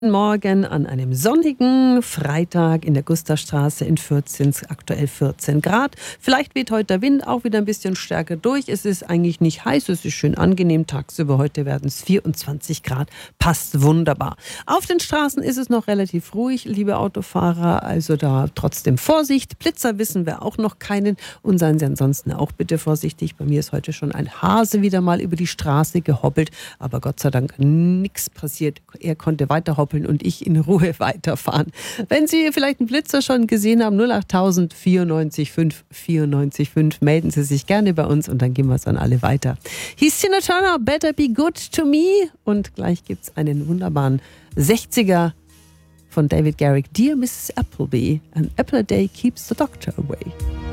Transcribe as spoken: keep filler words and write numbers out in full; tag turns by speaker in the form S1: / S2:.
S1: Morgen an einem sonnigen Freitag in der Gusterstraße in Fürth sind es aktuell vierzehn Grad. Vielleicht weht heute der Wind auch wieder ein bisschen stärker durch. Es ist eigentlich nicht heiß, es ist schön angenehm. Tagsüber heute werden es vierundzwanzig Grad. Passt wunderbar. Auf den Straßen ist es noch relativ ruhig, liebe Autofahrer. Also da trotzdem Vorsicht. Blitzer wissen wir auch noch keinen. Und seien Sie ansonsten auch bitte vorsichtig. Bei mir ist heute schon ein Hase wieder mal über die Straße gehoppelt. Aber Gott sei Dank nichts passiert. Er konnte weiter hoppeln und ich in Ruhe weiterfahren. Wenn Sie vielleicht einen Blitzer schon gesehen haben, null achttausend vierundneunzig fünf vierundneunzig fünf, melden Sie sich gerne bei uns und dann gehen wir es an alle weiter. Hieß Tina Turner, Better Be Good to Me, und gleich gibt es einen wunderbaren sechziger von David Garrick, Dear Missus Appleby, An apple a day keeps the doctor away.